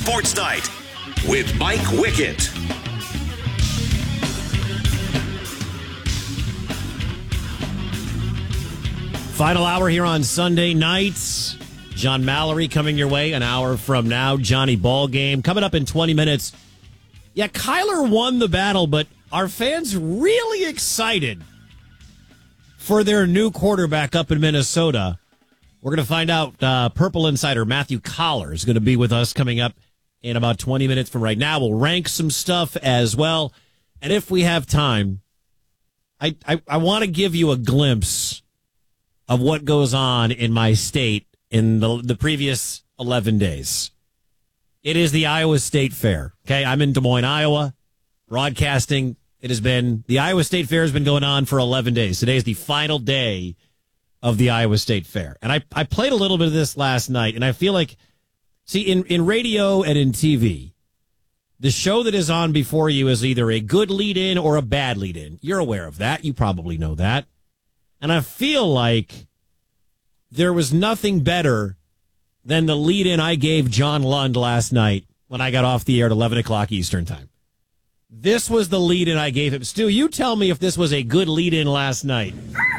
Sports Night with Mike Wickett. Final hour here on Sunday nights. John Mallory coming your way an hour from now. Johnny Ballgame coming up in 20 minutes. Yeah, Kyler won the battle, but are fans really excited for their new quarterback up in Minnesota? We're going to find out. Purple Insider Matthew Collar is going to be with us coming up in about 20 minutes from right now. We'll rank some stuff as well. And if we have time, I want to give you a glimpse of what goes on in my state in the previous 11 days. It is the Iowa State Fair. Okay, I'm in Des Moines, Iowa, broadcasting. The Iowa State Fair has been going on for 11 days. Today is the final day of the Iowa State Fair. And I played a little bit of this last night, and I feel like, in radio and in TV, the show that is on before you is either a good lead-in or a bad lead-in. You're aware of that. You probably know that. And I feel like there was nothing better than the lead-in I gave John Lund last night when I got off the air at 11 o'clock Eastern time. This was the lead-in I gave him. Stu, you tell me if this was a good lead-in last night.